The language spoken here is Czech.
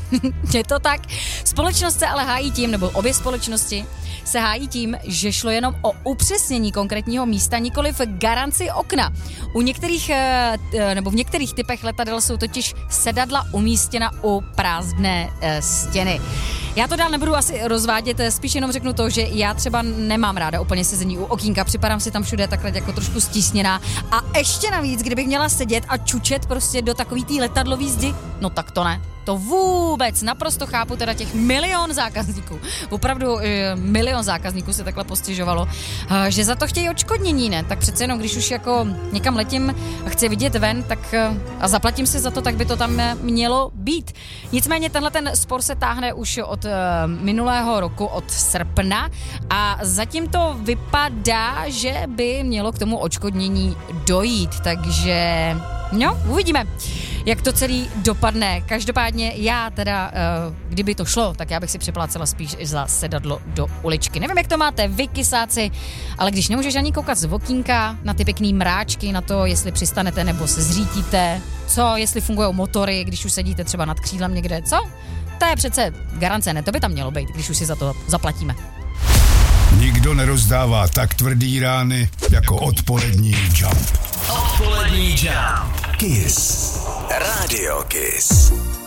Je to tak. Společnost se ale hájí tím, nebo obě společnosti se hájí tím, že šlo jenom o upřesnění konkrétního místa, nikoliv garanci okna. U některých, nebo v některých typech letadel jsou totiž sedadla umístěna u prázdné stěny. Já to dál nebudu asi rozvádět, spíš jenom řeknu to, že já třeba nemám ráda úplně sezení u okýnka, připadám si tam všude takhle jako trošku stísněná a ještě navíc, kdybych měla sedět a čučet prostě do takový té letadlový zdi, no tak to ne. To vůbec, naprosto chápu teda těch milion zákazníků, opravdu milion zákazníků se takhle postěžovalo, že za to chtějí odškodnění, ne? Tak přece jenom, když už jako někam letím a chci vidět ven, tak a zaplatím si za to, tak by to tam mělo být. Nicméně tenhle ten spor se táhne už od minulého roku, od srpna a zatím to vypadá, že by mělo k tomu odškodnění dojít, takže no, uvidíme, jak to celý dopadne. Každopádně já teda, kdyby to šlo, tak já bych si připlácela spíš za sedadlo do uličky. Nevím, jak to máte vy, kysáci, ale když nemůžeš ani koukat z okýnka na ty pěkný mráčky, na to, jestli přistanete nebo se zřítíte, co, jestli fungují motory, když už sedíte třeba nad křídlem někde, co? To je přece garance, ne? To by tam mělo být, když už si za to zaplatíme. Nikdo nerozdává tak tvrdý rány jako odpolední Jump. Odpolední Jump. Kiss. Radio Kiss.